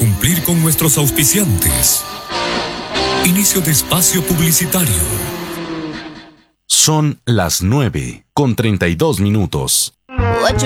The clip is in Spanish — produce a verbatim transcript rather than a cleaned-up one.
cumplir con nuestros auspiciantes. Inicio de espacio publicitario. Son las nueve con treinta y dos minutos.